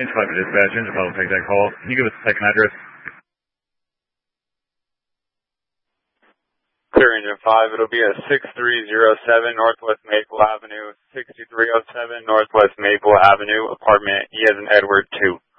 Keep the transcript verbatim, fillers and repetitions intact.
Inspector Dispatch, Interpol will take that call. Can you give us the second address? Clear Engine five, it'll be at six three zero seven Northwest Maple Avenue, sixty-three oh seven Northwest Maple Avenue, apartment E as in Edward two.